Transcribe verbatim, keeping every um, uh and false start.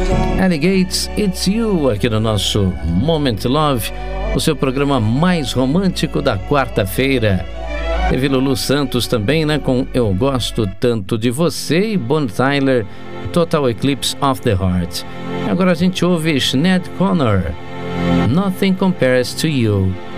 Ellie Gates, It's You, aqui no nosso Moment Love, o seu programa mais romântico da quarta-feira. Teve Lulu Santos também, né, com Eu Gosto Tanto de Você, e Bonnie Tyler, Total Eclipse of the Heart. Agora a gente ouve Sinead O'Connor, Nothing Compares to You.